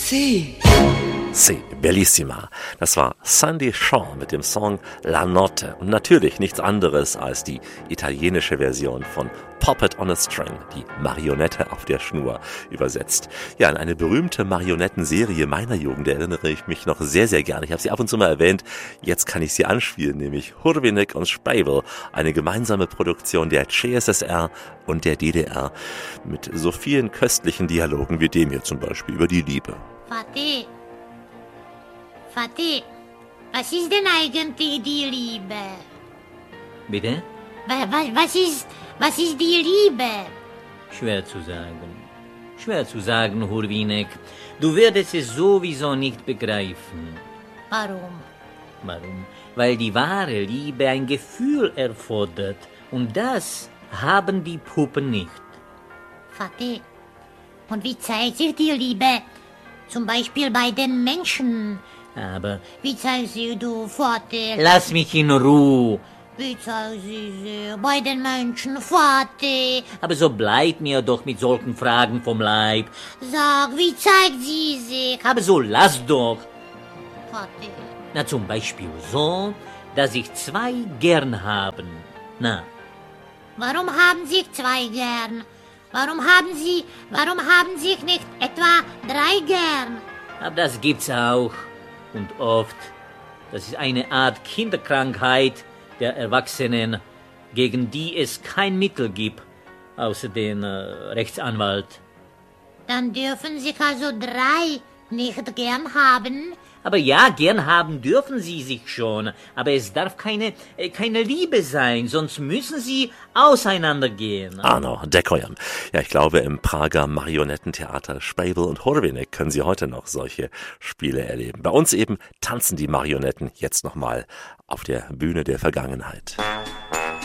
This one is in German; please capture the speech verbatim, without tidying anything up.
Sì. Sì, bellissima. Das war Sandy Shaw mit dem Song La Notte. Und natürlich nichts anderes als die italienische Version von Puppet on a String, die Marionette auf der Schnur übersetzt. Ja, an eine berühmte Marionettenserie meiner Jugend erinnere ich mich noch sehr, sehr gerne. Ich habe sie ab und zu mal erwähnt, jetzt kann ich sie anspielen, nämlich Hurwinek und Spejbel, eine gemeinsame Produktion der C S S R und der D D R mit so vielen köstlichen Dialogen wie dem hier zum Beispiel über die Liebe. Vati, Vati, was ist denn eigentlich die Liebe? Bitte? Was, was, was ist, was ist die Liebe? Schwer zu sagen. Schwer zu sagen, Hurwinek. Du wirst es sowieso nicht begreifen. Warum? Warum? Weil die wahre Liebe ein Gefühl erfordert. Und das haben die Puppen nicht. Vati, und wie zeigt sich die Liebe? Zum Beispiel bei den Menschen. Aber Wie zeigt sie du, Vati? lass mich in Ruhe. Wie zeigt sie sich bei den Menschen, Vati? Aber so bleib mir doch mit solchen Fragen vom Leib. Sag, wie zeigt sie sich? Aber so lass doch. Vati, Na, zum Beispiel so, dass sich zwei gern haben. Na, warum haben sich zwei gern? Warum haben sie, warum haben sich nicht etwa drei gern? aber das gibt's auch. Und oft. Das ist eine Art Kinderkrankheit der Erwachsenen, gegen die es kein Mittel gibt, außer den äh, Rechtsanwalt. Dann dürfen sich also drei nicht gern haben? Aber ja, gern haben dürfen sie sich schon, aber es darf keine, äh, keine Liebe sein, sonst müssen sie auseinandergehen. Arno Dekoyan. Ja, ich glaube, im Prager Marionettentheater Spejbel und Hurwinek können Sie heute noch solche Spiele erleben. Bei uns eben tanzen die Marionetten jetzt nochmal auf der Bühne der Vergangenheit.